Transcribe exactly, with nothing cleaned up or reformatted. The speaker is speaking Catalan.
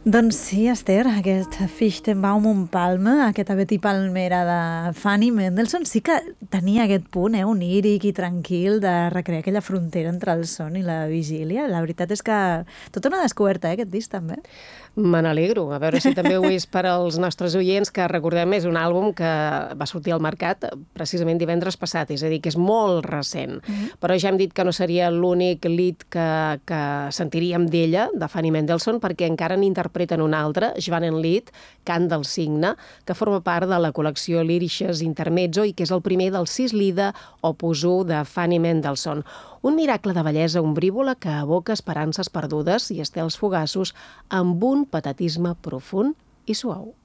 Doncs sí, Esther, aquest Fichtenbaum und Palme, aquesta Betty Palmera de Fanny Mendelssohn, sí que tenia aquest punt eh, oníric i tranquil de recrear aquella frontera entre el son i la vigília. La veritat és que tota una descoberta, eh, aquest disc, també. Me n'alegro. A veure si també ho és per als nostres oients, que recordem és un àlbum que va sortir al mercat precisament divendres passat, és a dir, que és molt recent. Mm-hmm. Però ja hem dit que no seria l'únic lead que, que sentiríem d'ella, de Fanny Mendelssohn, perquè encara n'interpreten un altre, Schwanenlied, Cant del Cigne, que forma part de la col·lecció Lyrisches Intermezzo i que és el primer del sis Lieder Opus u de Fanny Mendelssohn. Un miracle de bellesa ombrívola que evoca esperances perdudes i estels fugaços amb un patetisme profund i suau.